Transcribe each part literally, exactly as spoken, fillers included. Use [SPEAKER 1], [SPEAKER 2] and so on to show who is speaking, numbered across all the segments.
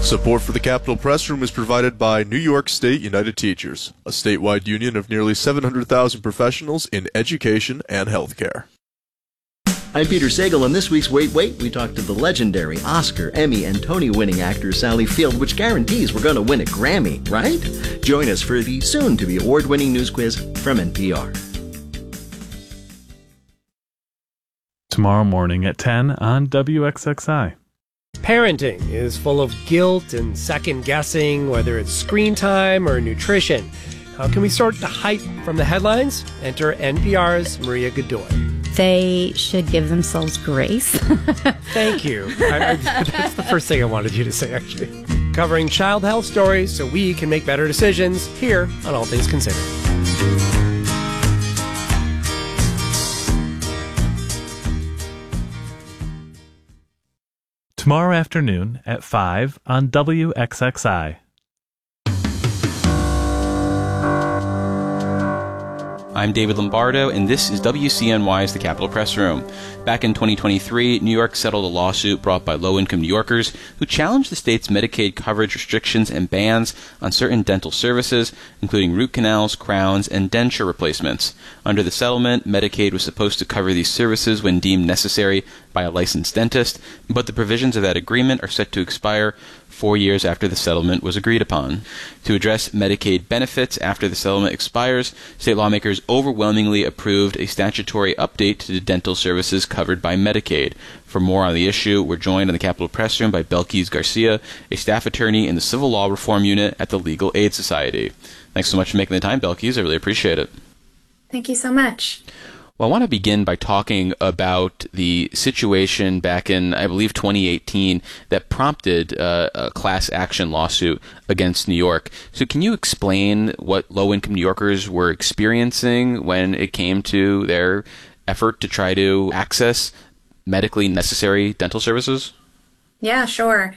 [SPEAKER 1] Support for the Capitol Press Room is provided by New York State United Teachers, a statewide union of nearly seven hundred thousand professionals in education and healthcare.
[SPEAKER 2] I'm Peter Sagal, and this week's Wait Wait, we talked to the legendary Oscar, Emmy, and Tony-winning actor Sally Field, which guarantees we're going to win a Grammy, right? Join us for the soon-to-be award-winning news quiz from N P R.
[SPEAKER 3] Tomorrow morning at ten on W X X I.
[SPEAKER 4] Parenting is full of guilt and second-guessing, whether it's screen time or nutrition. How can we sort the hype from the headlines? Enter N P R's Maria Godoy.
[SPEAKER 5] They should give themselves grace.
[SPEAKER 4] Thank you. I, I, that's the first thing I wanted you to say, actually. Covering child health stories so we can make better decisions here on All Things Considered.
[SPEAKER 3] Tomorrow afternoon at five on W X X I.
[SPEAKER 6] I'm David Lombardo, and this is W C N Y's The Capitol Press Room. Back in twenty twenty-three, New York settled a lawsuit brought by low-income New Yorkers who challenged the state's Medicaid coverage restrictions and bans on certain dental services, including root canals, crowns, and denture replacements. Under the settlement, Medicaid was supposed to cover these services when deemed necessary by a licensed dentist, but the provisions of that agreement are set to expire four years after the settlement was agreed upon. To address Medicaid benefits after the settlement expires, state lawmakers overwhelmingly approved a statutory update to the dental services covered by Medicaid. For more on the issue, we're joined in the Capitol Press Room by Belkis Garcia, a staff attorney in the Civil Law Reform Unit at the Legal Aid Society. Thanks so much for making the time, Belkis. I really appreciate it.
[SPEAKER 7] Thank you so much.
[SPEAKER 6] Well, I want to begin by talking about the situation back in, I believe, twenty eighteen that prompted uh, a class action lawsuit against New York. So can you explain what low-income New Yorkers were experiencing when it came to their effort to try to access medically necessary dental services?
[SPEAKER 7] Yeah, sure.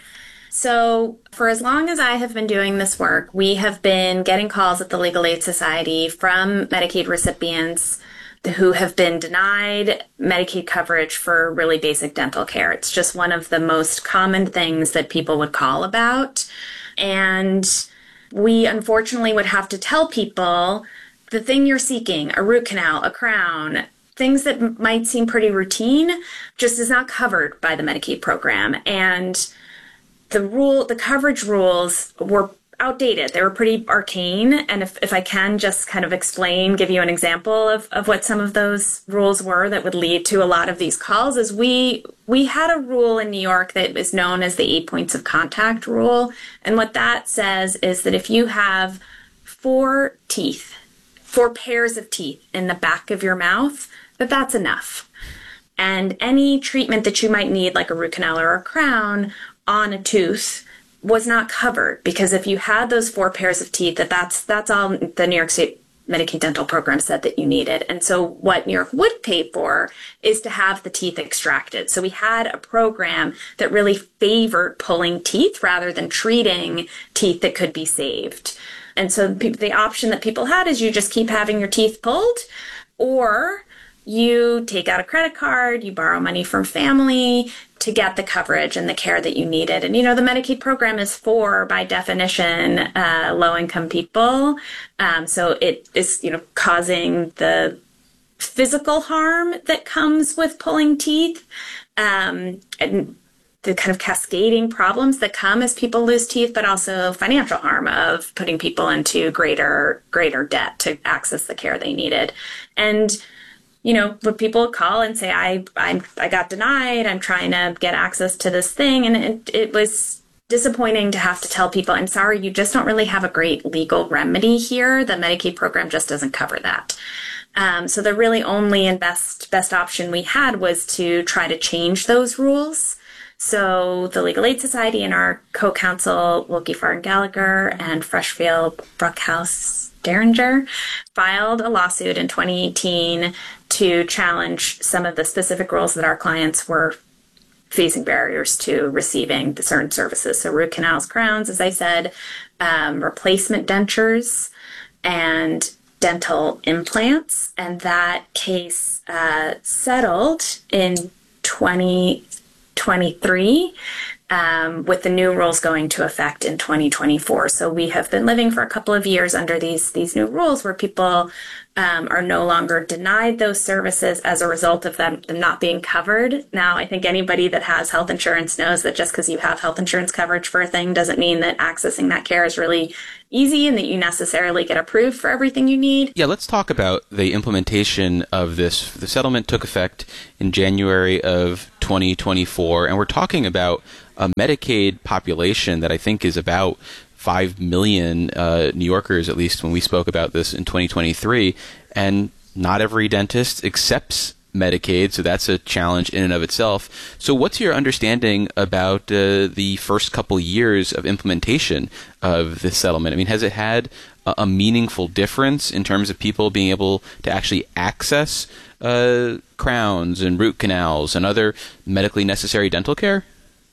[SPEAKER 7] So for as long as I have been doing this work, we have been getting calls at the Legal Aid Society from Medicaid recipients who have been denied Medicaid coverage for really basic dental care. It's just one of the most common things that people would call about. And we unfortunately would have to tell people the thing you're seeking, a root canal, a crown, things that might seem pretty routine, just is not covered by the Medicaid program. And the rule, the coverage rules were outdated. They were pretty arcane. And if, if I can just kind of explain, give you an example of, of what some of those rules were that would lead to a lot of these calls, is we we had a rule in New York that is known as the eight points of contact rule. And what that says is that if you have four teeth, four pairs of teeth in the back of your mouth, that that's enough. And any treatment that you might need, like a root canal or a crown on a tooth, was not covered, because if you had those four pairs of teeth, that that's that's all the New York State Medicaid dental program said that you needed. And so what New York would pay for is to have the teeth extracted. So we had a program that really favored pulling teeth rather than treating teeth that could be saved. And so the option that people had is you just keep having your teeth pulled, or you take out a credit card, you borrow money from family to get the coverage and the care that you needed. And, you know, the Medicaid program is for, by definition, uh, low-income people. Um, so it is, you know, causing the physical harm that comes with pulling teeth, um, and the kind of cascading problems that come as people lose teeth, but also financial harm of putting people into greater, greater debt to access the care they needed. And you know, when people call and say, I I I got denied, I'm trying to get access to this thing, and it, it was disappointing to have to tell people, I'm sorry, you just don't really have a great legal remedy here. The Medicaid program just doesn't cover that. Um, so the really only and best best option we had was to try to change those rules. So the Legal Aid Society and our co-counsel, Wilkie Farr Gallagher and Freshfield Bruckhaus Derringer, filed a lawsuit in twenty eighteen to challenge some of the specific rules that our clients were facing barriers to receiving the certain services. So root canals, crowns, as I said, um, replacement dentures, and dental implants. And that case uh, settled in twenty twenty-three. um, with the new rules going to effect in twenty twenty-four. So we have been living for a couple of years under these these new rules where people um, are no longer denied those services as a result of them, them not being covered. Now, I think anybody that has health insurance knows that just because you have health insurance coverage for a thing doesn't mean that accessing that care is really easy and that you necessarily get approved for everything you need.
[SPEAKER 6] Yeah, let's talk about the implementation of this. The settlement took effect in January of twenty twenty-four, and we're talking about a Medicaid population that I think is about five million uh, New Yorkers, at least when we spoke about this in twenty twenty-three, and not every dentist accepts Medicaid, so that's a challenge in and of itself. So what's your understanding about uh, the first couple years of implementation of this settlement? I mean, has it had a, a meaningful difference in terms of people being able to actually access uh, crowns and root canals and other medically necessary dental care?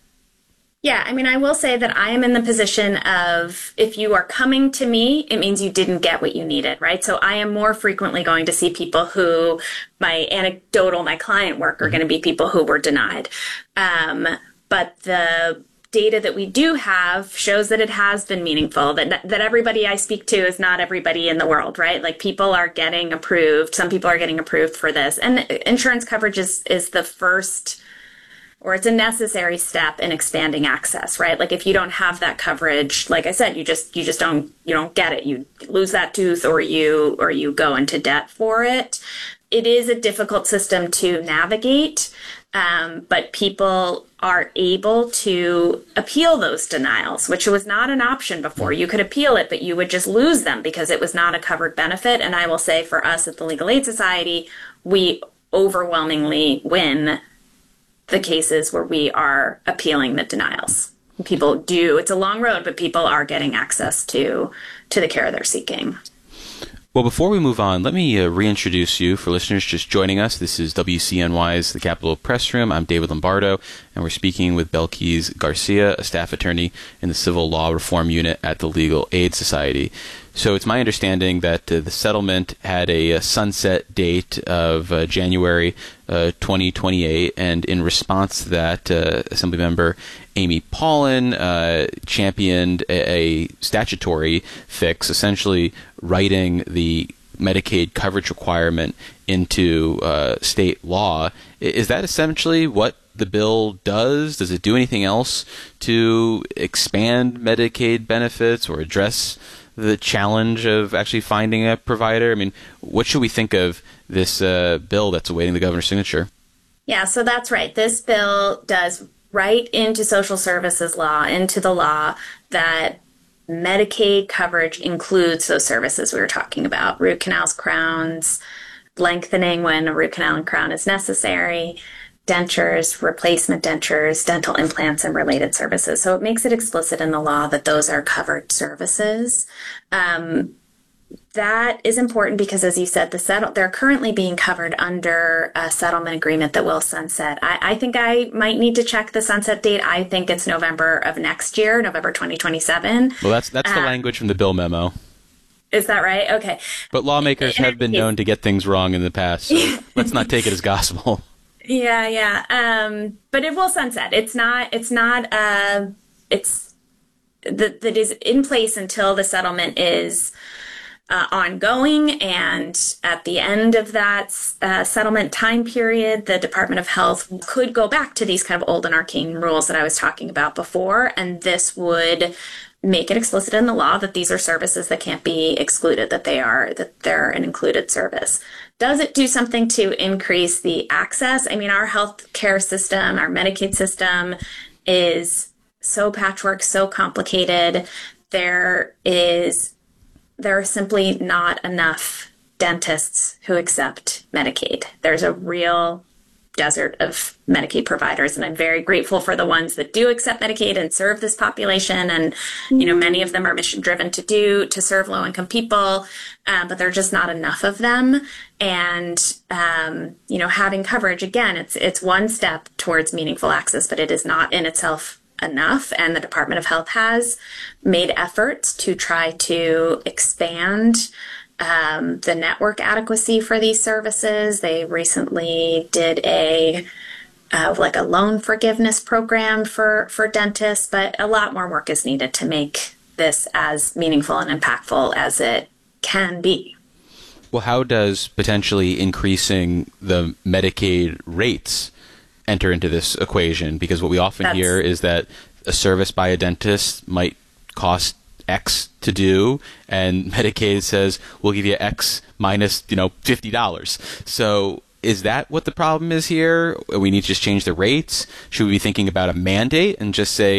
[SPEAKER 7] Yeah, I mean, I will say that I am in the position of if you are coming to me, it means you didn't get what you needed, right? So I am more frequently going to see people who, my anecdotal, my client work are going to be people who were denied. Um, but the data that we do have shows that it has been meaningful, that that everybody I speak to is not everybody in the world, right? Like people are getting approved. Some people are getting approved for this. And insurance coverage is, is the first, or it's a necessary step in expanding access, right? Like if you don't have that coverage, like I said, you just you just don't you don't get it. You lose that tooth, or you or you go into debt for it. It is a difficult system to navigate, um, but people are able to appeal those denials, which was not an option before. You could appeal it, but you would just lose them because it was not a covered benefit. And I will say for us at the Legal Aid Society, we overwhelmingly win the cases where we are appealing the denials. People do, it's a long road, but people are getting access to to the care they're seeking.
[SPEAKER 6] Well, before we move on, let me uh, reintroduce you for listeners just joining us. This is W C N Y's The Capitol Press Room. I'm David Lombardo, and we're speaking with Belkis Garcia, a staff attorney in the Civil Law Reform Unit at the Legal Aid Society. So it's my understanding that uh, the settlement had a, a sunset date of uh, January uh, twenty twenty-eight, and in response to that, uh, Assemblymember Amy Paulin uh, championed a, a statutory fix, essentially writing the Medicaid coverage requirement into uh, state law. Is that essentially what the bill does? Does it do anything else to expand Medicaid benefits or address the challenge of actually finding a provider? I mean, what should we think of this uh, bill that's awaiting the governor's signature?
[SPEAKER 7] Yeah, so that's right. This bill does write into social services law, into the law, that Medicaid coverage includes those services we were talking about: root canals, crowns, lengthening when a root canal and crown is necessary, dentures, replacement dentures, dental implants, and related services. So it makes it explicit in the law that those are covered services. Um, that is important because, as you said, the settle they're currently being covered under a settlement agreement that will sunset. I, I think I might need to check the sunset date. I think it's November of next year, November twenty twenty-seven.
[SPEAKER 6] Well, that's that's the
[SPEAKER 7] uh,
[SPEAKER 6] language from the bill memo.
[SPEAKER 7] Is that right? Okay.
[SPEAKER 6] But lawmakers have been known to get things wrong in the past, so let's not take it as gospel.
[SPEAKER 7] Yeah, yeah. Um, but it will sunset. It's not, it's not, uh, it's, that, that is in place until the settlement is uh, ongoing. And at the end of that uh, settlement time period, the Department of Health could go back to these kind of old and arcane rules that I was talking about before. And this would make it explicit in the law that these are services that can't be excluded, that they are, that they're an included service. Does it do something to increase the access? I mean, our healthcare system, our Medicaid system is so patchwork, so complicated. There is, there are simply not enough dentists who accept Medicaid. There's a real desert of Medicaid providers, and I'm very grateful for the ones that do accept Medicaid and serve this population. And, you know, many of them are mission driven to do, to serve low income people, um, but there are just not enough of them. And, um, you know, having coverage, again, it's, it's one step towards meaningful access, but it is not in itself enough. And the Department of Health has made efforts to try to expand Um, the network adequacy for these services. They recently did a of like a loan forgiveness program for, for dentists, but a lot more work is needed to make this as meaningful and impactful as it can be.
[SPEAKER 6] Well, how does potentially increasing the Medicaid rates enter into this equation? Because what we often
[SPEAKER 7] That's,
[SPEAKER 6] hear is that a service by a dentist might cost X to do, and Medicaid says, we'll give you X minus, you know, fifty dollars. So is that what the problem is here? We need to just change the rates? Should we be thinking about a mandate and just say,